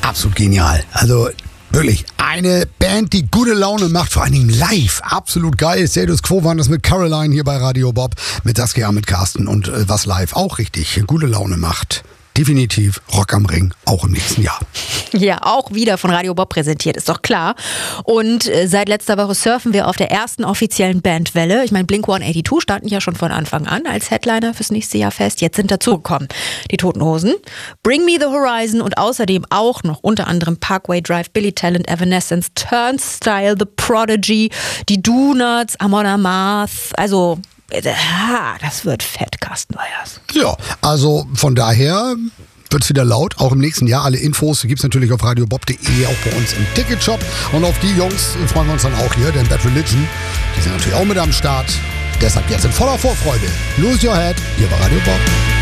absolut genial. Also wirklich eine Band, die gute Laune macht, vor allen Dingen live. Absolut geil. Status Quo waren das mit Caroline hier bei Radio Bob, mit Saskia, mit Carsten und was live auch richtig gute Laune macht. Definitiv Rock am Ring, auch im nächsten Jahr. Ja, auch wieder von Radio Bob präsentiert, ist doch klar. Und seit letzter Woche surfen wir auf der ersten offiziellen Bandwelle. Ich meine, Blink-182 standen ja schon von Anfang an als Headliner fürs nächste Jahr fest. Jetzt sind dazugekommen die Toten Hosen, Bring Me the Horizon und außerdem auch noch unter anderem Parkway Drive, Billy Talent, Evanescence, Turnstile, The Prodigy, die Donuts, Amon Amarth, also... das wird fett, Carsten Weyers. Ja, also von daher wird es wieder laut, auch im nächsten Jahr. Alle Infos gibt es natürlich auf radiobob.de, auch bei uns im Ticketshop. Und auf die Jungs freuen wir uns dann auch hier, denn Bad Religion, die sind natürlich auch mit am Start. Deshalb jetzt in voller Vorfreude. Lose Your Head, hier bei Radio Bob.